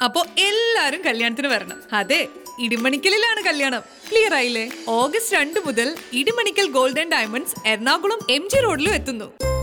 അപ്പോ എല്ലാരും കല്യാണത്തിന് വരണം. അതെ, ഇടിമണിക്കലിലാണ് കല്യാണം. ക്ലിയർ ആയില്ലേ? ഓഗസ്റ്റ് 2 മുതൽ Idimannickal golden diamonds Ernakulam MG റോഡിലും എത്തുന്നു.